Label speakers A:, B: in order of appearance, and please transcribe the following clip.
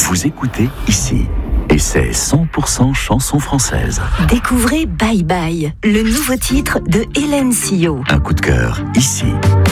A: vous écoutez ici. Et c'est 100% chanson française.
B: Découvrez Bye Bye, le nouveau titre de Hélène Sio.
A: Un coup de cœur ici.